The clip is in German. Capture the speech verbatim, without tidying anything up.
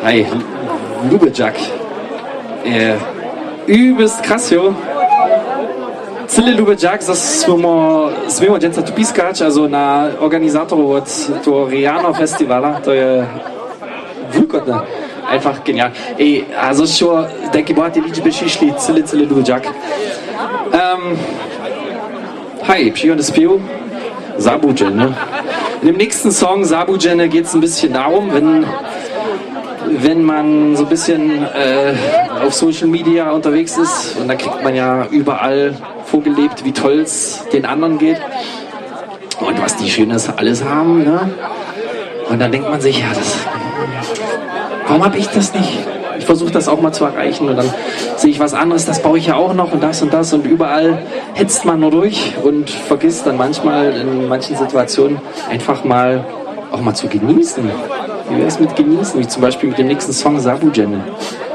Hi, Lubejak. Äh, übelst krass, jo. Cyle Lubejak, smo smemo dženca tu piskač, also na organizator od to Riano Festivala, to je vulkotne. Einfach genial. Ej, also schon, denke, boah, die Lieder beschischli, Cyle, Cyle Lubejak. Ähm, hi, Pion des Pio, Sabujen, ne? In dem nächsten Song, Sabujen, geht es ein bisschen darum, wenn wenn man so ein bisschen äh, auf Social Media unterwegs ist und da kriegt man ja überall vorgelebt, wie toll es den anderen geht und was die Schönes alles haben, ne? Und dann denkt man sich, ja, das, warum habe ich das nicht? Ich versuche das auch mal zu erreichen und dann sehe ich was anderes, das baue ich ja auch noch und das und das und überall hetzt man nur durch und vergisst dann manchmal in manchen Situationen einfach mal auch mal zu genießen. Wie wäre es mit genießen? Wie zum Beispiel mit dem nächsten Song Sabujen.